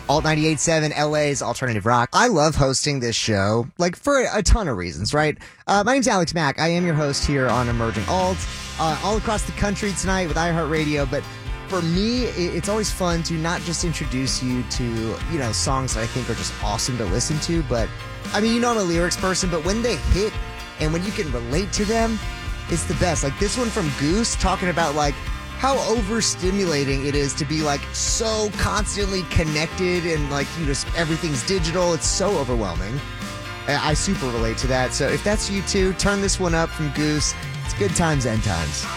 Alt 98.7, LA's Alternative Rock. I love hosting this show, like, for a ton of reasons, right? My name's Alex Mack. I am your host here on Emerging Alt, all across the country tonight with iHeartRadio. But for me, it's always fun to not just introduce you to, songs that I think are just awesome to listen to, but, I'm a lyrics person, but when they hit and when you can relate to them, it's the best. Like this one from Goose talking about, like, how overstimulating it is to be, like, so constantly connected and, like, just everything's digital. It's so overwhelming. I super relate to that. So if that's you too, turn this one up from Goose. It's good times, end times.